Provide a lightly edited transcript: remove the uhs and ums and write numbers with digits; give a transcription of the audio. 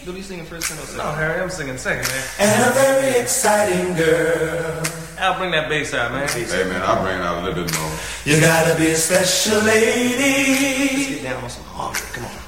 You'll be singing first and No, Harry, I'm singing second, man. And a very exciting girl. I'll bring that bass out, man. Hey, man, I'll bring it out a little bit more. You gotta be a special lady. Let's get down on some harmony. Come on.